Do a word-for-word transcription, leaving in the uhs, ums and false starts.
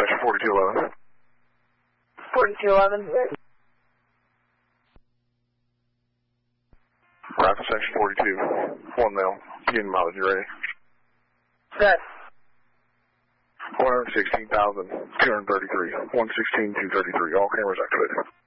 section forty-two eleven. forty-two eleven. Rifle section forty-two. One male. Getting mileage, you ready? Set. one hundred sixteen thousand two hundred thirty-three. one sixteen two thirty-three. All cameras activated.